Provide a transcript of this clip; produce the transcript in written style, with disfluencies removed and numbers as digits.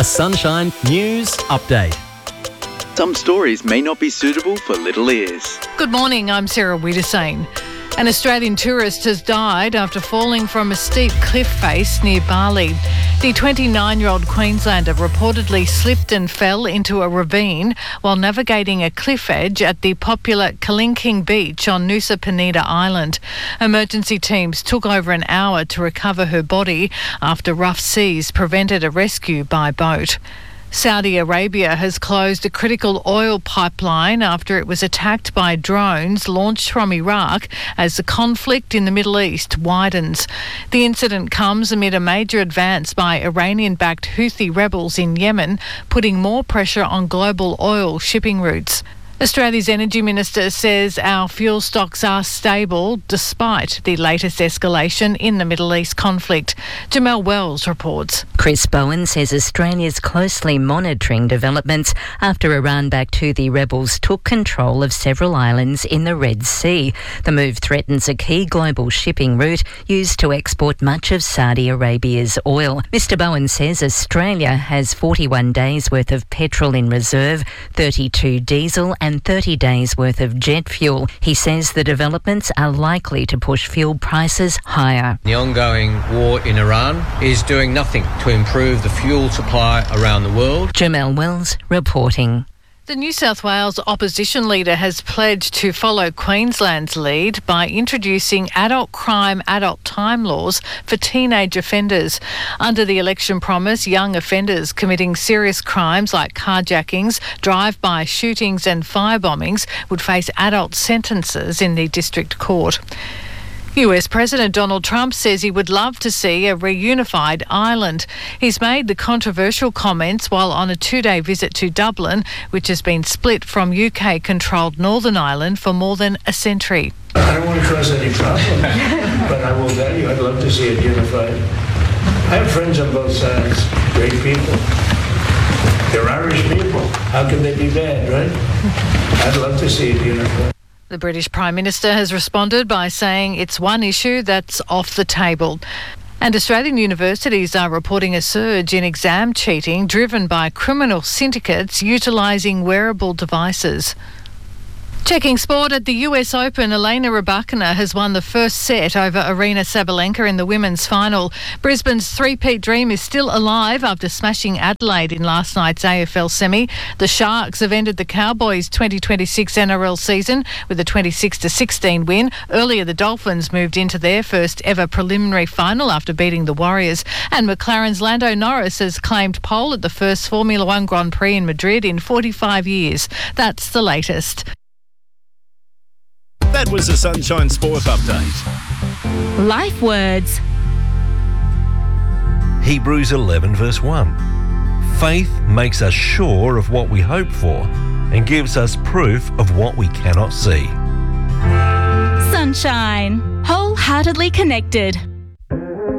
A Sunshine News Update. Some stories may not be suitable for little ears. Good morning, I'm Sarah Wiedersane. An Australian tourist has died after falling from a steep cliff face near Bali. The 29-year-old Queenslander reportedly slipped and fell into a ravine while navigating a cliff edge at the popular Kalinking Beach on Nusa Penida Island. Emergency teams took over an hour to recover her body after rough seas prevented a rescue by boat. Saudi Arabia has closed a critical oil pipeline after it was attacked by drones launched from Iraq as the conflict in the Middle East widens. The incident comes amid a major advance by Iranian-backed Houthi rebels in Yemen, putting more pressure on global oil shipping routes. Australia's Energy Minister says our fuel stocks are stable despite the latest escalation in the Middle East conflict. Jamelle Wells reports. Chris Bowen says Australia's closely monitoring developments after Iran-backed Houthi rebels took control of several islands in the Red Sea. The move threatens a key global shipping route used to export much of Saudi Arabia's oil. Mr Bowen says Australia has 41 days worth of petrol in reserve, 32 diesel and 30 days worth of jet fuel. He says the developments are likely to push fuel prices higher. The ongoing war in Iran is doing nothing to improve the fuel supply around the world. Jamelle Wells reporting. The New South Wales opposition leader has pledged to follow Queensland's lead by introducing adult crime, adult time laws for teenage offenders. Under the election promise, young offenders committing serious crimes like carjackings, drive-by shootings and firebombings would face adult sentences in the district court. US President Donald Trump says he would love to see a reunified Ireland. He's made the controversial comments while on a 2-day visit to Dublin, which has been split from UK-controlled Northern Ireland for more than a century. I don't want to cause any problem, but I will tell you I'd love to see it unified. I have friends on both sides, great people. They're Irish people. How can they be bad, right? I'd love to see it unified. The British Prime Minister has responded by saying it's one issue that's off the table. And Australian universities are reporting a surge in exam cheating driven by criminal syndicates utilising wearable devices. Checking sport at the US Open, Elena Rybakina has won the first set over Aryna Sabalenka in the women's final. Brisbane's three-peat dream is still alive after smashing Adelaide in last night's AFL semi. The Sharks have ended the Cowboys' 2026 NRL season with a 26-16 win. Earlier, the Dolphins moved into their first ever preliminary final after beating the Warriors. And McLaren's Lando Norris has claimed pole at the first Formula One Grand Prix in Madrid in 45 years. That's the latest. That was a Sunshine Sport Update. Life words. Hebrews 11 verse 1. Faith makes us sure of what we hope for and gives us proof of what we cannot see. Sunshine. Wholeheartedly connected.